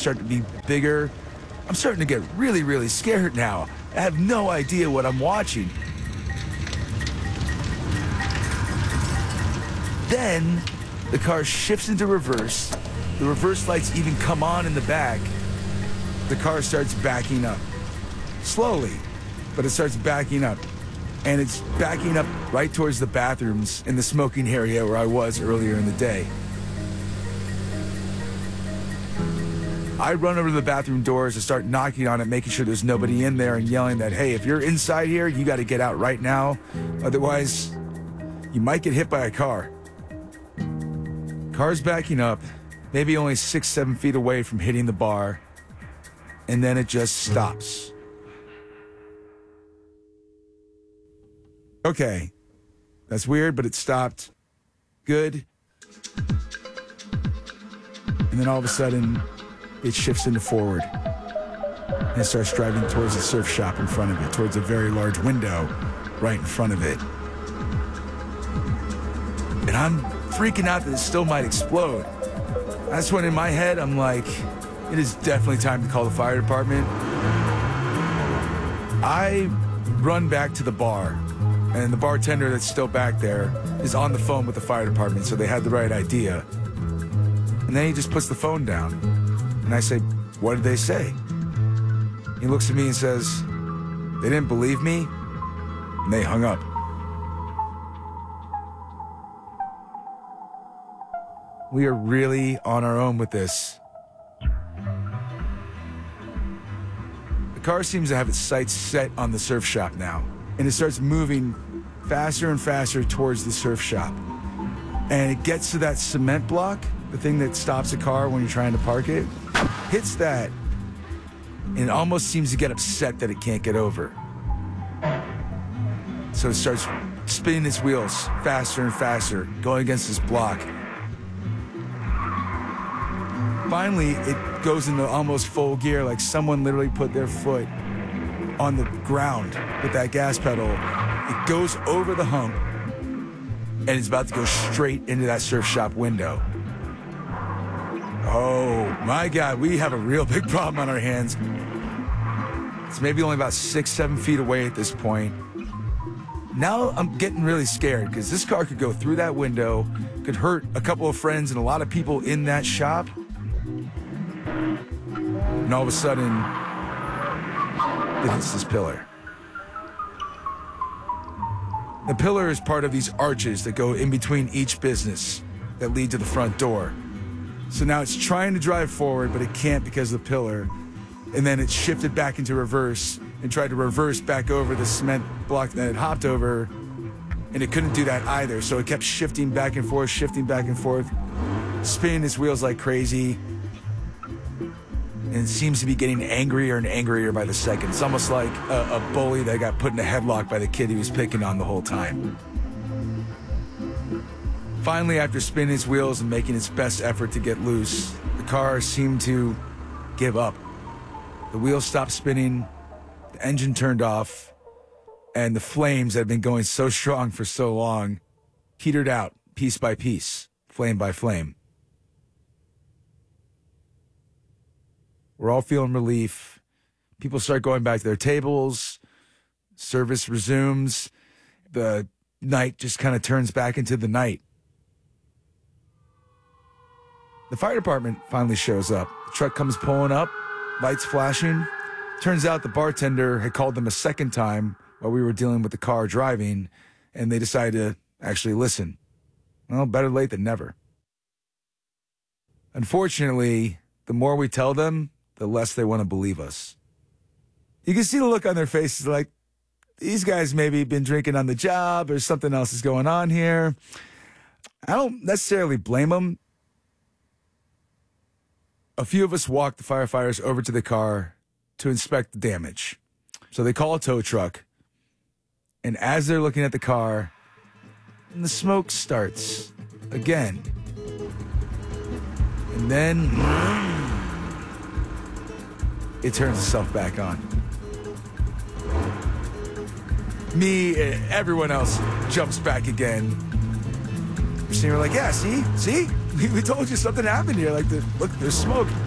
start to be bigger. I'm starting to get really, really scared now. I have no idea what I'm watching. Then the car shifts into reverse. The reverse lights even come on in the back. The car starts backing up. Slowly, but it starts backing up. And it's backing up right towards the bathrooms in the smoking area where I was earlier in the day. I run over to the bathroom doors and start knocking on it, making sure there's nobody in there and yelling that, hey, if you're inside here, you got to get out right now. Otherwise, you might get hit by a car. Car's backing up, maybe only 6-7 feet away from hitting the bar, and then it just stops. Okay, that's weird, but it stopped. Good. And then all of a sudden, it shifts into forward. And it starts driving towards the surf shop in front of it, towards a very large window right in front of it. And I'm freaking out that it still might explode. That's when in my head, I'm like, it is definitely time to call the fire department. I run back to the bar, and the bartender that's still back there is on the phone with the fire department, so they had the right idea. And then he just puts the phone down. And I say, what did they say? He looks at me and says, they didn't believe me, and they hung up. We are really on our own with this. The car seems to have its sights set on the surf shop now, and it starts moving faster and faster towards the surf shop. And it gets to that cement block, the thing that stops a car when you're trying to park it, hits that, and it almost seems to get upset that it can't get over. So it starts spinning its wheels faster and faster, going against this block. Finally, it goes into almost full gear, like someone literally put their foot on the ground with that gas pedal. It goes over the hump, and it's about to go straight into that surf shop window. Oh, my God, we have a real big problem on our hands. It's maybe only about 6-7 feet away at this point. Now I'm getting really scared because this car could go through that window, could hurt a couple of friends and a lot of people in that shop. And all of a sudden, it hits this pillar. The pillar is part of these arches that go in between each business that lead to the front door. So now it's trying to drive forward, but it can't because of the pillar. And then it shifted back into reverse and tried to reverse back over the cement block that it hopped over. And it couldn't do that either. So it kept shifting back and forth, spinning its wheels like crazy. And it seems to be getting angrier and angrier by the second. It's almost like a bully that got put in a headlock by the kid he was picking on the whole time. Finally, after spinning its wheels and making its best effort to get loose, the car seemed to give up. The wheels stopped spinning, the engine turned off, and the flames that had been going so strong for so long petered out piece by piece, flame by flame. We're all feeling relief. People start going back to their tables. Service resumes. The night just kind of turns back into the night. The fire department finally shows up. The truck comes pulling up, lights flashing. Turns out the bartender had called them a second time while we were dealing with the car driving, and they decided to actually listen. Well, better late than never. Unfortunately, the more we tell them, the less they want to believe us. You can see the look on their faces like, these guys maybe been drinking on the job or something else is going on here. I don't necessarily blame them. A few of us walked the firefighters over to the car to inspect the damage. So they call a tow truck, and as they're looking at the car, the smoke starts again. And then it turns itself back on. Me and everyone else jumps back again. So we're like, yeah, see? We told you something happened here. Like, look, there's smoke.